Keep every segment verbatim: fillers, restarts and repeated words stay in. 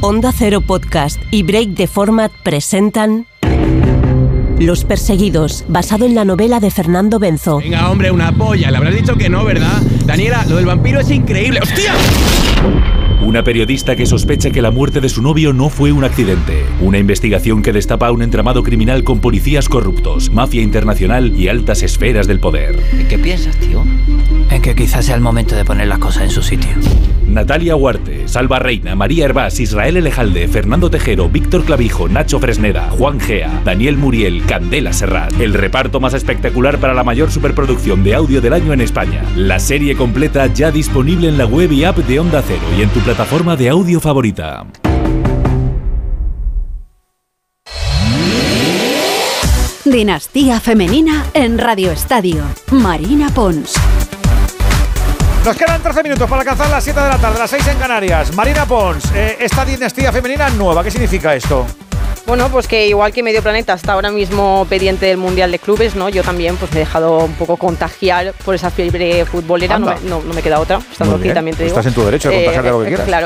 Onda Cero Podcast y Break the Format presentan Los Perseguidos, basado en la novela de Fernando Benzo. Venga, hombre, una polla. Le habrás dicho que no, ¿verdad? Daniela, lo del vampiro es increíble. ¡Hostia! Una periodista que sospecha que la muerte de su novio no fue un accidente. Una investigación que destapa un entramado criminal con policías corruptos, mafia internacional y altas esferas del poder. ¿En qué piensas, tío? En que quizás sea el momento de poner las cosas en su sitio. Natalia Huarte, Salva Reina, María Hervás, Israel Elejalde, Fernando Tejero, Víctor Clavijo, Nacho Fresneda, Juan Gea, Daniel Muriel, Candela Serrat. El reparto más espectacular para la mayor superproducción de audio del año en España. La serie completa ya disponible en la web y app de Onda Cero y en tu plataforma de audio favorita. Dinastía Femenina en Radio Estadio. Marina Pons. Nos quedan trece minutos para alcanzar las siete de la tarde, las seis en Canarias. Marina Pons, eh, esta dinastía femenina nueva, ¿qué significa esto? Bueno, pues que igual que Medio Planeta está ahora mismo pendiente del Mundial de Clubes, ¿no? Yo también pues me he dejado un poco contagiar por esa fiebre futbolera, no me, no, no me queda otra, estando aquí también te digo. Estás en tu derecho de contagiarte eh, lo que quieras. Claro.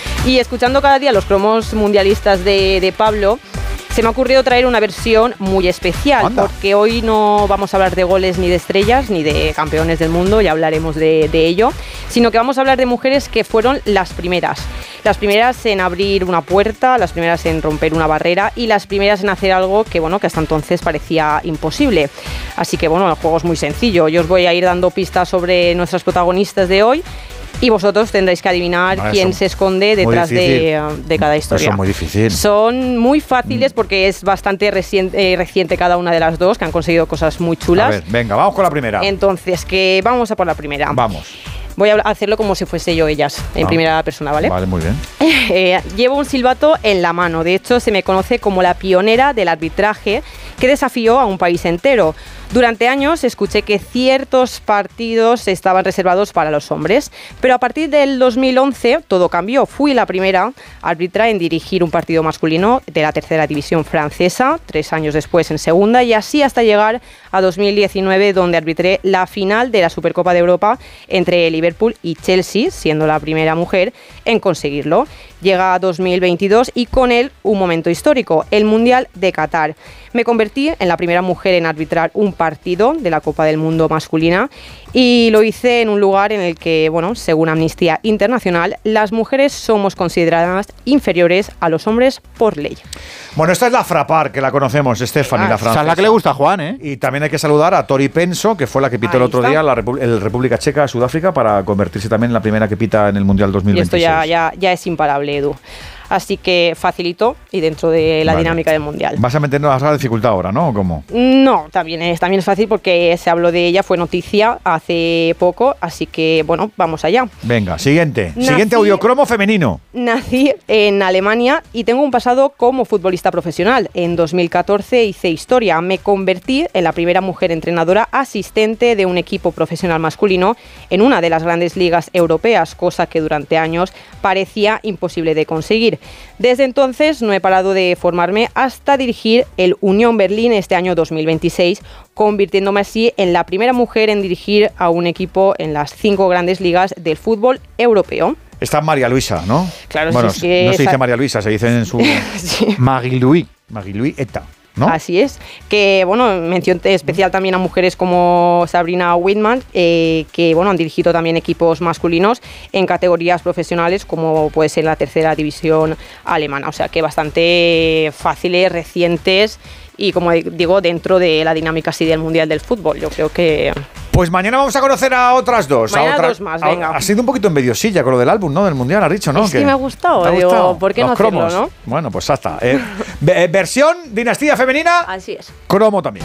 Y escuchando cada día los cromos mundialistas de, de Pablo, se me ha ocurrido traer una versión muy especial. Anda. Porque hoy no vamos a hablar de goles ni de estrellas, ni de campeones del mundo, ya hablaremos de, de ello, sino que vamos a hablar de mujeres que fueron las primeras. Las primeras en abrir una puerta, las primeras en romper una barrera y las primeras en hacer algo que, bueno, que hasta entonces parecía imposible. Así que, bueno, el juego es muy sencillo. Yo os voy a ir dando pistas sobre nuestras protagonistas de hoy y vosotros tendréis que adivinar no, quién se esconde detrás de, de cada historia. Eso es muy difícil. Son muy fáciles porque es bastante reciente, eh, reciente cada una de las dos, que han conseguido cosas muy chulas. A ver, venga, vamos con la primera. Entonces, que vamos a por la primera. Vamos. Voy a hacerlo como si fuese yo ellas, en ah, primera persona, ¿vale? Vale, muy bien. Eh, llevo un silbato en la mano. De hecho, se me conoce como la pionera del arbitraje que desafió a un país entero. Durante años escuché que ciertos partidos estaban reservados para los hombres, pero a partir del dos mil once todo cambió. Fui la primera árbitra en dirigir un partido masculino de la tercera división francesa, tres años después en segunda, y así hasta llegar a dos mil diecinueve, donde arbitré la final de la Supercopa de Europa entre Liverpool y Chelsea, siendo la primera mujer en conseguirlo. Llega dos mil veintidós y con él un momento histórico, el Mundial de Qatar. Me convertí en la primera mujer en arbitrar un partido de la Copa del Mundo masculina y lo hice en un lugar en el que, bueno, según Amnistía Internacional, las mujeres somos consideradas inferiores a los hombres por ley. Bueno, esta es la Frappart, que la conocemos, Stephanie, ah, la francesa. Esa es la que le gusta a Juan, ¿eh? Y también hay que saludar a Tori Penso, que fue la que pitó Ahí el otro está. día la Repu- el República Checa, Sudáfrica, para convertirse también en la primera que pita en el Mundial dos mil veintiséis. Y esto ya, ya, ya es imparable, Edu. Así que facilito y dentro de la vale. dinámica del Mundial. Vas a meternos a la dificultad ahora, ¿no? ¿O cómo? No, también es, también es fácil porque se habló de ella, fue noticia hace poco, así que, bueno, vamos allá. Venga, siguiente. Nací, siguiente audiocromo femenino. Nací en Alemania y tengo un pasado como futbolista profesional. En dos mil catorce hice historia. Me convertí en la primera mujer entrenadora asistente de un equipo profesional masculino en una de las grandes ligas europeas, cosa que durante años parecía imposible de conseguir. Desde entonces no he parado de formarme hasta dirigir el Unión Berlín este año dos mil veintiséis, convirtiéndome así en la primera mujer en dirigir a un equipo en las cinco grandes ligas del fútbol europeo. Está María Luisa, ¿no? Claro, bueno, sí, es que no se dice esa... María Luisa, se dice en su... sí. Marie-Louis. Marie-Louis Eta. ¿No? Así es, que bueno, mención especial también a mujeres como Sabrina Whitman, eh, que bueno, han dirigido también equipos masculinos en categorías profesionales como puede ser la tercera división alemana, o sea que bastante fáciles, recientes y como digo, dentro de la dinámica así del Mundial del Fútbol, yo creo que... Pues mañana vamos a conocer a otras dos. Mañana a otra, dos más, venga. Ha sido un poquito envidiosilla con lo del álbum, ¿no? Del Mundial, has dicho, ¿no? Es que, que me ha gustado, ¿te ha digo, gustado? ¿por qué Los no cromos. hacerlo, no? Bueno, pues hasta. Eh, versión Dinastía Femenina. Así es. Cromo también.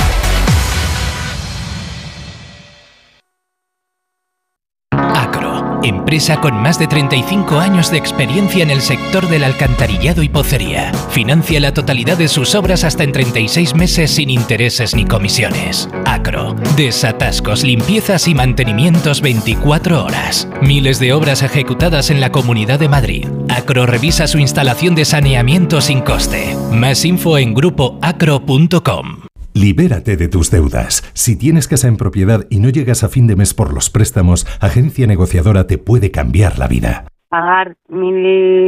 Acro, empresa con más de treinta y cinco años de experiencia en el sector del alcantarillado y pocería. Financia la totalidad de sus obras hasta en treinta y seis meses sin intereses ni comisiones. Acro, desatascos, limpiezas y mantenimientos veinticuatro horas. Miles de obras ejecutadas en la Comunidad de Madrid. Acro revisa su instalación de saneamiento sin coste. Más info en grupo acro punto com. Libérate de tus deudas. Si tienes casa en propiedad y no llegas a fin de mes por los préstamos, Agencia Negociadora te puede cambiar la vida. Pagar mil